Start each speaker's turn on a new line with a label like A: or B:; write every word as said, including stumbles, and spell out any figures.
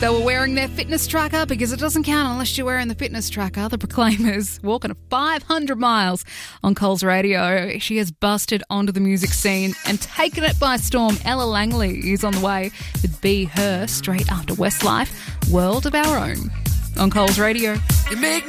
A: They were wearing their fitness tracker because it doesn't count unless you're wearing the fitness tracker. The Proclaimers walking five hundred miles on Coles Radio. She has busted onto the music scene and taken it by storm. Ella Langley is on the way with Be Her straight after Westlife, World of Our Own on Coles Radio.
B: You make